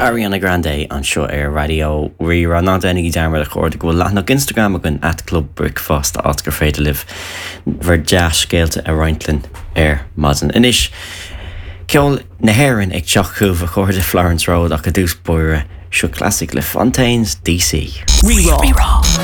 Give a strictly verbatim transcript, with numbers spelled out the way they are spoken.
Ariana Grande an seo ar radio rira ná dénig dearmar a chuir go bhfuil leathnach Instagram agan at Club Brickfast at gur féidir libh bhar deas scéalte a rointlinn ar maidin. Inis ceol na hÉireann ag teach chuamh a chuir de Florence Road ach a dús buire seo classic le Fontaines D C. Rerá.